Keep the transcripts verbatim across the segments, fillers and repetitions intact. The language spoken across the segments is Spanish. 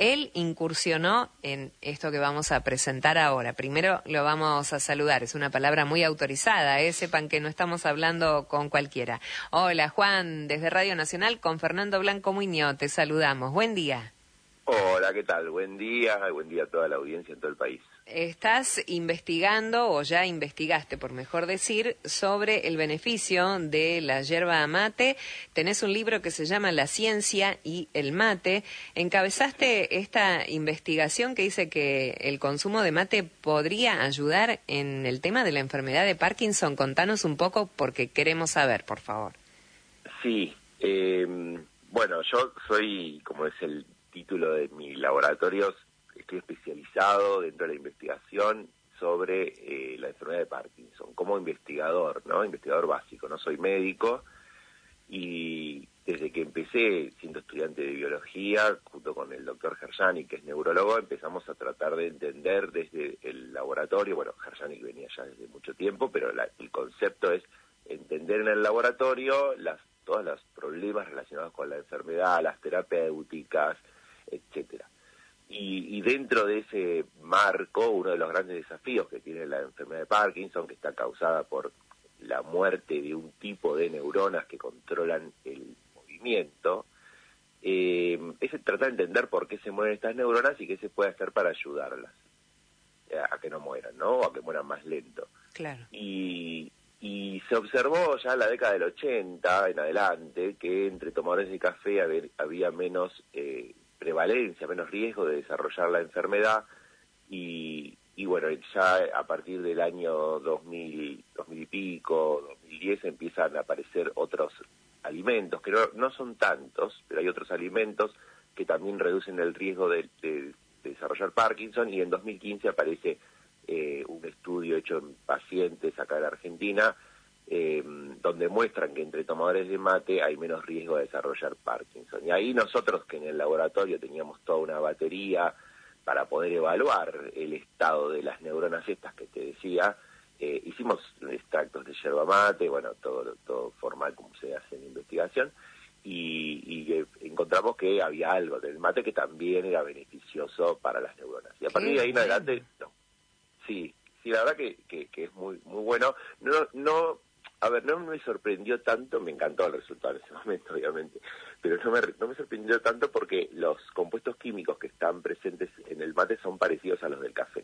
Él incursionó en esto que vamos a presentar ahora. Primero lo vamos a saludar, es una palabra muy autorizada, ¿eh? Sepan que no estamos hablando con cualquiera. Hola Juan, desde Radio Nacional con Fernando Blanco Muñoz, te saludamos. Buen día. Hola, ¿qué tal? Buen día, buen día a toda la audiencia en todo el país. Estás investigando, o ya investigaste, por mejor decir, sobre el beneficio de la yerba mate. Tenés un libro que se llama La ciencia y el mate. Encabezaste esta investigación que dice que el consumo de mate podría ayudar en el tema de la enfermedad de Parkinson. Contanos un poco porque queremos saber, por favor. Sí, eh, bueno, yo soy, como es el título de mi laboratorio, estoy especializado dentro de la investigación sobre eh, la enfermedad de Parkinson, como investigador, ¿no? Investigador básico, no soy médico, y desde que empecé siendo estudiante de biología, junto con el doctor Herjani, que es neurólogo, empezamos a tratar de entender desde el laboratorio, bueno, Herjani venía ya desde mucho tiempo, pero la, el concepto es entender en el laboratorio las, todos los problemas relacionados con la enfermedad, las terapéuticas, etcétera. Y, y dentro de ese marco, uno de los grandes desafíos que tiene la enfermedad de Parkinson, que está causada por la muerte de un tipo de neuronas que controlan el movimiento, eh, es tratar de entender por qué se mueren estas neuronas y qué se puede hacer para ayudarlas a que no mueran, ¿no? O a que mueran más lento. Claro. Y, y se observó ya en la década del ochenta en adelante que entre tomadores de café había, había menos eh, prevalencia, menos riesgo de desarrollar la enfermedad, y, y bueno, ya a partir del año dos mil, dos mil y pico, dos mil diez, empiezan a aparecer otros alimentos, que no, no son tantos, pero hay otros alimentos que también reducen el riesgo de, de, de desarrollar Parkinson, y en dos mil quince aparece eh, un estudio hecho en pacientes acá en Argentina, Eh, donde muestran que entre tomadores de mate hay menos riesgo de desarrollar Parkinson. Y ahí nosotros, que en el laboratorio teníamos toda una batería para poder evaluar el estado de las neuronas estas que te decía, eh, hicimos extractos de yerba mate, bueno, todo, todo formal como se hace en investigación, y, y eh, encontramos que había algo del mate que también era beneficioso para las neuronas. Y a partir de ahí en adelante, no. Sí, sí, la verdad que, que, que es muy, muy bueno. No, no, a ver, no me sorprendió tanto, me encantó el resultado en ese momento, obviamente, pero no me, no me sorprendió tanto porque los compuestos químicos que están presentes en el mate son parecidos a los del café.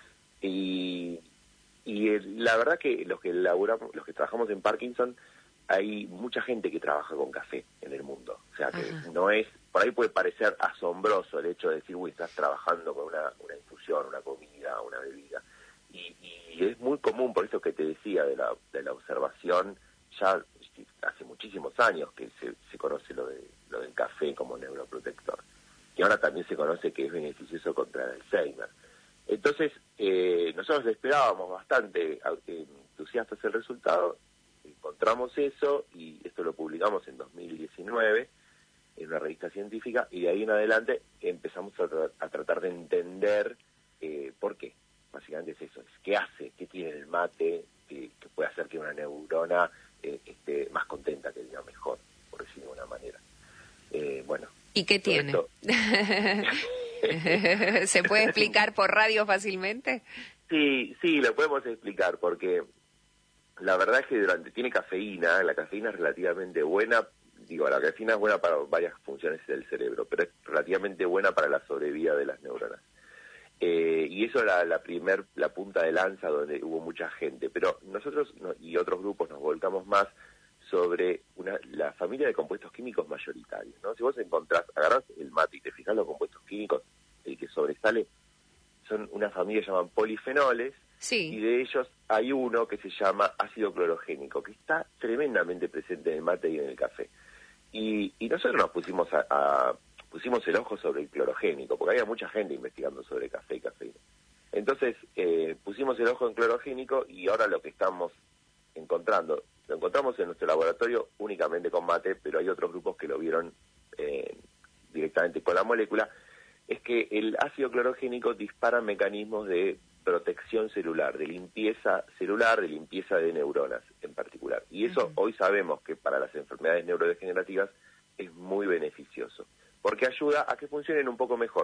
Y, y el, la verdad que los que laburamos, los que trabajamos en Parkinson, hay mucha gente que trabaja con café en el mundo. O sea, que Ajá. no es, por ahí puede parecer asombroso el hecho de decir, uy, estás trabajando con una, una infusión, una comida, una bebida. Y, y es muy común, por eso que te decía, de la, de la observación, ya hace muchísimos años que se, se conoce lo, de, lo del café como neuroprotector. Y ahora también se conoce que es beneficioso contra el Alzheimer. Entonces, eh, nosotros esperábamos bastante eh, entusiastas el resultado, encontramos eso, y esto lo publicamos en dos mil diecinueve en una revista científica, y de ahí en adelante empezamos a, tra- a tratar de entender eh, por qué. Básicamente es eso, es qué hace, qué tiene el mate que, que puede hacer que una neurona eh, esté más contenta, que diga mejor, por decirlo de una manera. Eh, bueno. ¿Y qué tiene? ¿Se puede explicar por radio fácilmente? Sí, sí, lo podemos explicar, porque la verdad es que durante tiene cafeína, la cafeína es relativamente buena, digo, la cafeína es buena para varias funciones del cerebro, pero es relativamente buena para la sobrevida de las neuronas. Eh, y eso era la primer, la punta de lanza donde hubo mucha gente, pero nosotros no, y otros grupos nos volcamos más sobre una, la familia de compuestos químicos mayoritarios, ¿no? Si vos encontrás, agarrás el mate y te fijás los compuestos químicos, el que sobresale son una familia que llaman polifenoles, sí. Y de ellos hay uno que se llama ácido clorogénico, que está tremendamente presente en el mate y en el café. Y, y nosotros nos pusimos a, a pusimos el ojo sobre el clorogénico, porque había mucha gente investigando sobre café y cafeína. Entonces, eh, pusimos el ojo en clorogénico, y ahora lo que estamos encontrando, lo encontramos en nuestro laboratorio únicamente con mate, pero hay otros grupos que lo vieron eh, directamente con la molécula, es que el ácido clorogénico dispara mecanismos de protección celular, de limpieza celular, de limpieza de neuronas en particular. Y eso uh-huh. hoy sabemos que para las enfermedades neurodegenerativas es muy beneficioso, porque ayuda a que funcionen un poco mejor.